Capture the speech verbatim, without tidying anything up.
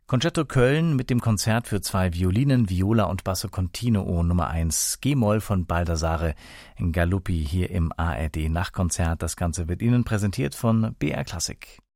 Concerto Köln mit dem Konzert für zwei Violinen, Viola und Basso Continuo Nummer eins G-Moll von Baldassare Galuppi hier im A R D Nachtkonzert. Das Ganze wird Ihnen präsentiert von B R Klassik.